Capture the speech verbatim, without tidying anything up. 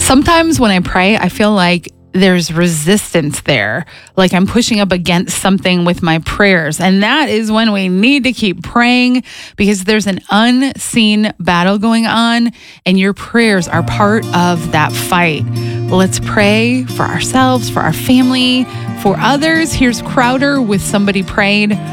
Sometimes when I pray, I feel like there's resistance there, like I'm pushing up against something with my prayers. And that is when we need to keep praying, because there's an unseen battle going on, and your prayers are part of that fight. Let's pray for ourselves, for our family, for others. Here's Crowder with Somebody Prayed.